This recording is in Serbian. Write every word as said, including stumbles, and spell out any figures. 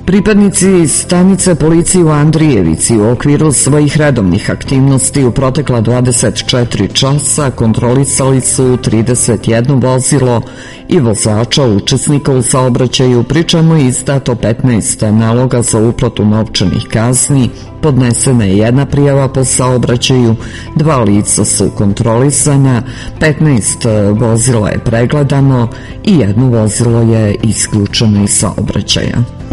Pripadnici stanice policije u Andrijevici u okviru svojih redovnih aktivnosti u protekla dvadeset četiri časa kontrolisali su trideset jedno vozilo i vozača učesnika u saobraćaju, pri čemu je izdato petnaest naloga za uplatu novčanih kazni, podnesena je jedna prijava po saobraćaju, dva lica su kontrolisana, petnaest vozila je pregledano i jedno vozilo je isključeno iz saobraćaja.